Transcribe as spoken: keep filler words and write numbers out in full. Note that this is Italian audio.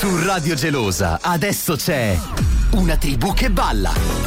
Su Radio Gelosa adesso c'è Una tribù che balla.